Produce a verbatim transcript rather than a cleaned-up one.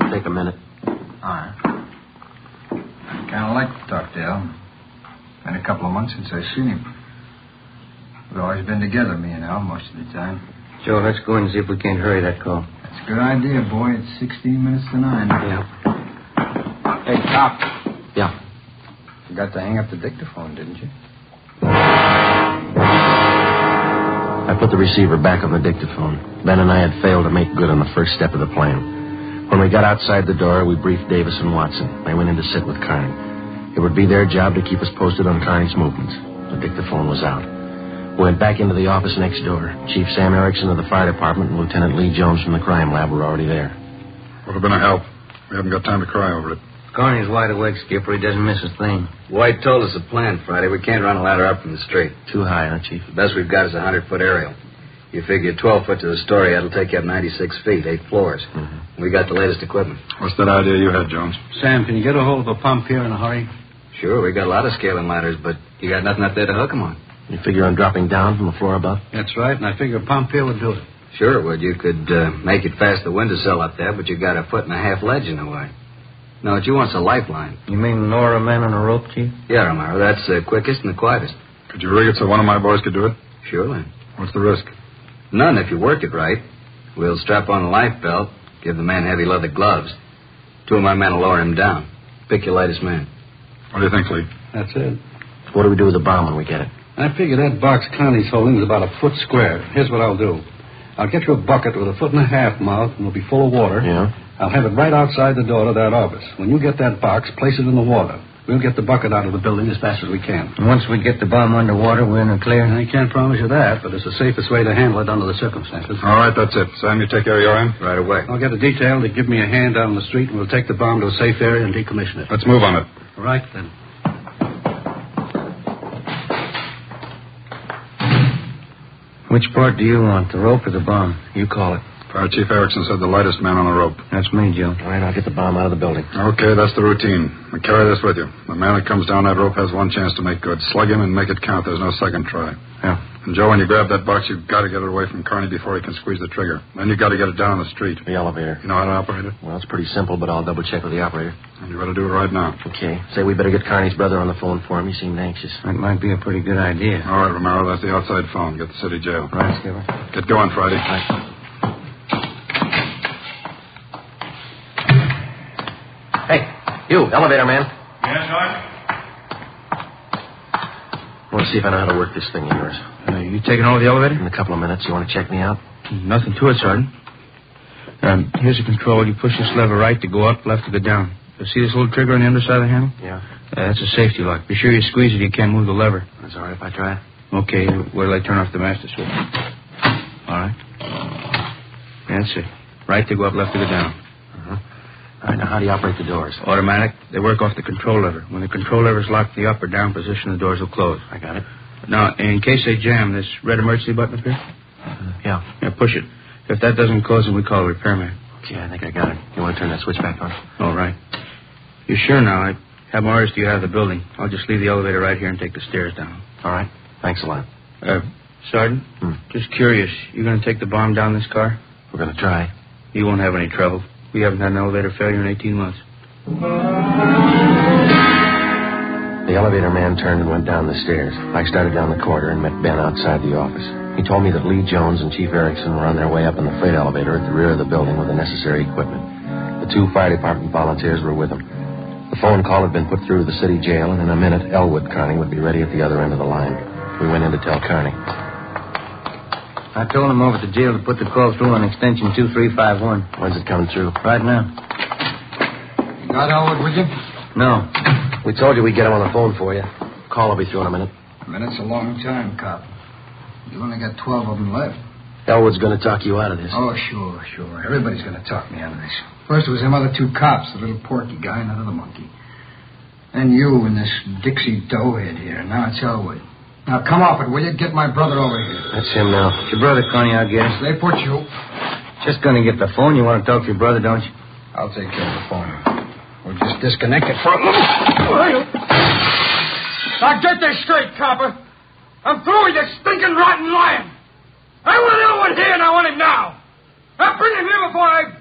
It'll take a minute. All right. I kind of like to talk to Al. Been a couple of months since I've seen him. We've always been together, me and Al, most of the time. Joe, let's go in and see if we can't hurry that call. That's a good idea, boy. It's sixteen minutes to nine. Yeah. Hey, cop. Yeah. Forgot to hang up the dictaphone, didn't you? I put the receiver back on the dictaphone. Ben and I had failed to make good on the first step of the plan. When we got outside the door, we briefed Davis and Watson. They went in to sit with Carney. It would be their job to keep us posted on Carney's movements. The dictaphone was out. We went back into the office next door. Chief Sam Erickson of the fire department and Lieutenant Lee Jones from the crime lab were already there. Would have been a help. We haven't got time to cry over it. Carney's wide awake, Skipper. He doesn't miss a thing. White told us the plan Friday. We can't run a ladder up from the street. Too high, huh, Chief? The best we've got is a hundred-foot aerial. You figure twelve foot to the story, that'll take you up ninety-six feet, eight floors. Mm-hmm. We got the latest equipment. What's that idea you had, Jones? Sam, can you get a hold of a pump here in a hurry? Sure, we got a lot of scaling ladders, but you got nothing up there to hook them on. You figure on dropping down from the floor above? That's right, and I figure a pump here would do it. Sure, would. You could uh, make it past the windowsill up there, but you got a foot and a half ledge in the way. No, what you want's a lifeline. You mean lower a man on a rope, Chief? Yeah, Romero, that's the quickest and the quietest. Could you rig it so one of my boys could do it? Surely. What's the risk? None if you work it right. We'll strap on a life belt, give the man heavy leather gloves. Two of my men will lower him down. Pick your latest man. What do you think, Lee? That's it. So what do we do with the bomb when we get it? I figure that box Connie's holding is about a foot square. Here's what I'll do. I'll get you a bucket with a foot and a half mouth, and it'll be full of water. Yeah? I'll have it right outside the door to that office. When you get that box, place it in the water. We'll get the bucket out of the building as fast as we can. And once we get the bomb underwater, we're in the clear? I can't promise you that, but it's the safest way to handle it under the circumstances. All right, that's it. Sam, you take care of your end? Right away. I'll get a detail to give me a hand down the street, and we'll take the bomb to a safe area and decommission it. Let's move on it. All right, then. Which part do you want, the rope or the bomb? You call it. Fire Chief Erickson said the lightest man on the rope. That's me, Joe. All right, I'll get the bomb out of the building. Okay, that's the routine. Now carry this with you. The man that comes down that rope has one chance to make good. Slug him and make it count. There's no second try. Yeah. And, Joe, when you grab that box, you've got to get it away from Carney before he can squeeze the trigger. Then you've got to get it down the street. The elevator. You know how to operate it? Well, it's pretty simple, but I'll double-check with the operator. And you better do it right now. Okay. Say we better get Carney's brother on the phone for him. He seemed anxious. That might be a pretty good idea. All right, Romero, that's the outside phone. Get the city jail. Right, Skipper. Get going, Friday. Right. Hey, you, elevator man. Yes, Sergeant? I want to see if I know how to work this thing of yours. Uh, you taking over the elevator? In a couple of minutes. You want to check me out? Nothing to it, Sergeant. Um, here's the control. You push this lever right to go up, left to go down. You see this little trigger on the underside of the handle? Yeah. Uh, that's a safety lock. Be sure you squeeze it. You can't move the lever. That's all right if I try it. Okay. Wait till I turn off the master switch. All right. That's it. Right to go up, left to go down. All right, now how do you operate the doors? Automatic. They work off the control lever. When the control lever's locked in the up or down position, the doors will close. I got it. Now, in case they jam, this red emergency button up here? Uh, yeah. Yeah, push it. If that doesn't close, then we call a repairman. Okay, I think I got it. You want to turn that switch back on? All right. You sure now? I have my orders to you out of the building. I'll just leave the elevator right here and take the stairs down. All right. Thanks a lot. Uh, Sergeant, hmm. just curious. You going to take the bomb down this car? We're going to try. You won't have any trouble. We haven't had an elevator failure in eighteen months. The elevator man turned and went down the stairs. I started down the corridor and met Ben outside the office. He told me that Lee Jones and Chief Erickson were on their way up in the freight elevator at the rear of the building with the necessary equipment. The two fire department volunteers were with them. The phone call had been put through to the city jail, and in a minute, Elwood Carney would be ready at the other end of the line. We went in to tell Carney. I told him over at the jail to put the call through on extension two three five one. When's it coming through? Right now. You got Elwood with you? No. We told you we'd get him on the phone for you. Call will be through in a minute. A minute's a long time, cop. You only got twelve of them left. Elwood's going to talk you out of this. Oh, sure, sure. Everybody's going to talk me out of this. First it was them other two cops, the little porky guy and that other monkey. Then you and this Dixie doughhead here. Now it's Elwood. Now, come off it, will you? Get my brother over here. That's him now. It's your brother, Connie, I guess. They put you. Just going to get the phone. You want to talk to your brother, don't you? I'll take care of the phone. We'll just disconnect it for a little. Now, get this straight, copper. I'm through with you stinking rotten lying. I want Elwood here, and I want him now. Now, bring him here before I